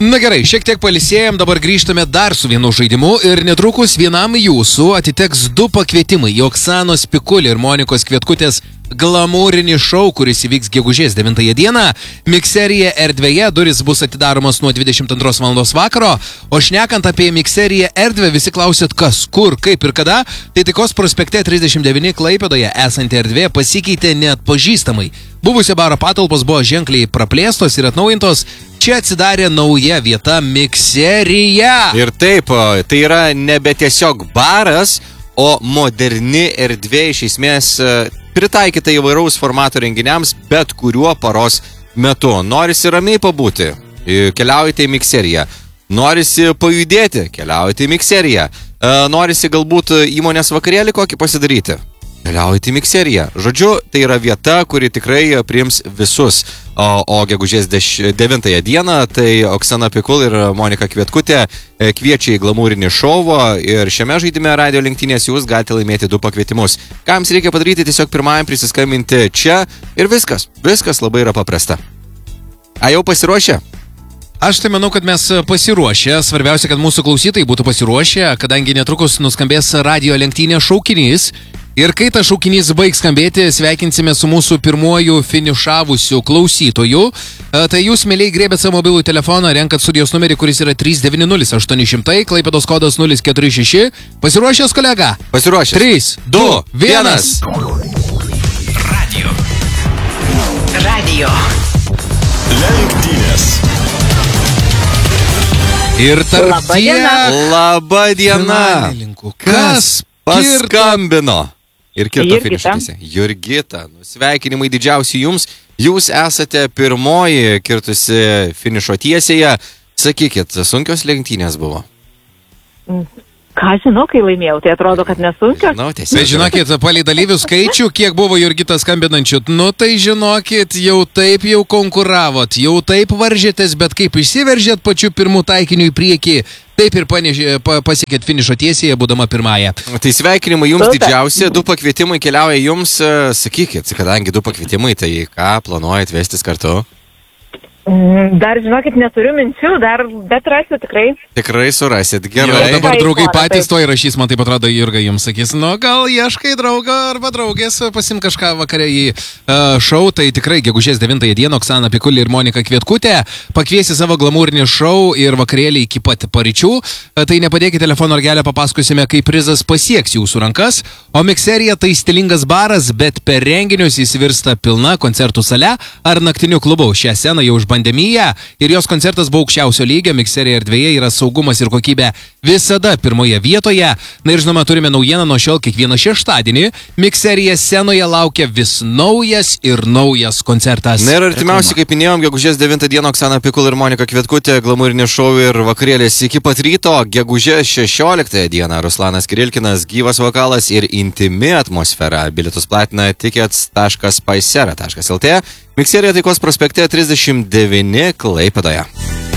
Na gerai, šiek tiek pailsėjom, dabar grįžtame dar su vienu žaidimu ir netrukus vienam jūsų atiteks 2 pakvietimai į Oksanos Pikul ir Monikos Kvietkutės glamūrinį šou, kuris įvyks gegužės 9 dieną. Mikserija erdvėje, duris bus atidaromas nuo 22 val. Vakaro, o šnekant apie Mikseriją erdvę, visi klausėt kas, kur, kaip ir kada, tai Taikos prospekte 39 Klaipėdoje esanti erdvė pasikeitė neatpažįstamai. Buvusio baro patalpos buvo ženkliai praplėstos ir atnaujintos. Čia atsidarė nauja vieta Mikserija. Ir taip, tai yra nebe tiesiog baras, o moderni erdvė, iš esmės pritaikyta įvairaus formato renginiams bet kuriuo paros metu. Norisi ramiai pabūti, keliaujate į Mikseriją. Norisi pajudėti, keliaujate į Mikseriją. Norisi galbūt įmonės vakarėlį kokį pasidaryti. Keliaujate į Mikseriją. Žodžiu, tai yra vieta, kuri tikrai priims visus. O gegužės 9 dieną tai Oksana Pikul ir Monika Kvietkutė kviečia į glamūrinį šovą ir šiame žaidime radio lenktynės jūs galite laimėti 2 pakvietimus. Ką jums reikia padaryti, tiesiog pirmajam prisiskambinti čia ir viskas. Viskas labai yra paprasta. A jau pasiruošę? Aš tai manau, kad mes pasiruošę. Svarbiausia, kad mūsų klausytojai būtų pasiruošę, kadangi netrukus nuskambės radio lenktynės šaukinys. Ir kai tas šaukinys baigs skambėti, sveikinsime su mūsų pirmuoju finišavusiu klausytoju. Tai jūs, mėliai, grėbėt savo mobilų telefoną, renkat studijos numerį, kuris yra 390 Klaipėdos kodas 046. Pasiruošęs, kolega? Pasiruošęs. 3, 2, 1. Radio. Lenktynės. Ir tarp Labą dieną. Labą dieną. Kas paskambino? Ir kirto Jurgita. finišo. Jurgita, sveikinimai didžiausi jums. Jūs esate pirmoji kirtusi finišo tiesėje. Sakykit, sunkios lenktynės buvo? Ką žinau, kai laimėjau, tai atrodo, kad nesunkios. Žinau, tiesiog. Tai žinokit, palei dalyvių skaičių, kiek buvo Jurgita skambinančių, nu tai žinokit, jau taip jau konkuravot, jau taip varžėtės, bet kaip išsiveržėt pačiu pirmų taikiniu į priekį, taip ir pasiekėt finišo tiesėje, būdama pirmąją. Tai sveikinimai jums Super. didžiausi, 2 pakvietimai keliauja jums. Sakykit, kadangi 2 pakvietimai, tai ką planuojat vestis kartu? Dar, žinokit, neturiu minčių, bet rasiu tikrai. Tikrai surasit, Jo, gerai. dabar Taip, draugai pora, patys taip. to įrašys, man taip atrodo, Jurga jums sakys, nu gal ieškai draugo arba draugės, pasim kažką vakarė į šou, tai tikrai gegužės 9 dieną Oksana Pikul ir Monika Kvietkutė pakviesi savo glamūrinį šou ir vakarėlį iki pat paryčių. Tai nepadėkite telefono ragelio, papasakosime, kaip prizas pasieks jūsų rankas. O Mikserija tai stilingas baras, bet per renginius jis virsta pilna koncertų sale ar naktiniu klubu. Šią sceną jau išbandė Mija ir jos koncertas buvo aukščiausio lygio. Mikserija erdvėje yra saugumas ir kokybė visada pirmoje vietoje. Na ir žinoma, turime naujieną nuo šiol kiekvieną šeštadienį. Mikserija scenoje laukia vis naujas ir naujas koncertas. Na ir artimiausiai, kaip minėjom, gegužės 9 dieną Oksana Pikul ir Monika Kvietkutė, glamūrinį šou ir vakarėlis iki pat ryto. Gegužės 16 dieną Ruslanas Kirilkinas, gyvas vokalas ir intimi atmosfera. Bilietus platina tickets.paisera.lt. Mikserija Taikos prospekte 39 Klaipėdoje.